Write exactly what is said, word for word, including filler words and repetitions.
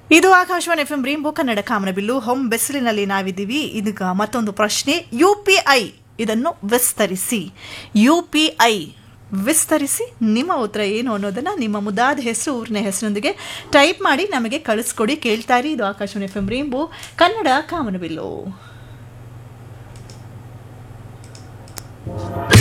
ಇದು Akashvani F M rainbow Kannada ಕಾಮನಬಿಲ್ಲು home ಬೆಸಲಿನಲ್ಲಿ ನಾವಿದ್ದೀವಿ. ಇದೀಗ ಮತ್ತೊಂದು ಪ್ರಶ್ನೆ, ಯು ಪಿ ಐ ಇದನ್ನು ವಿಸ್ತರಿಸಿ. ಯು ಪಿ ಐ ವಿಸ್ತರಿಸಿ ನಿಮ್ಮ ಉತ್ತರ ಏನು ಅನ್ನೋದನ್ನ ನಿಮ್ಮ ಮುದ್ದಾದ ಹೆಸರು ಊರಿನ ಹೆಸರೊಂದಿಗೆ ಟೈಪ್ ಮಾಡಿ ನಮಗೆ ಕಳಿಸ್ಕೊಡಿ. ಕೇಳ್ತಾ ಇರಿ, ಇದು Akashvani F M rainbow Kannada ಕಾಮನಬಿಲ್ಲು.